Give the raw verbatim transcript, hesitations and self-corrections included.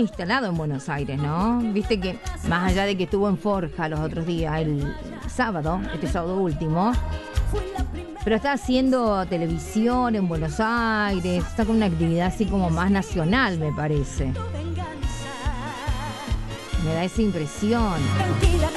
instalado en Buenos Aires, ¿no? Viste que más allá de que estuvo en Forja los otros días, el sábado, este sábado último, pero está haciendo televisión en Buenos Aires, está con una actividad así como más nacional, me parece. Me da esa impresión.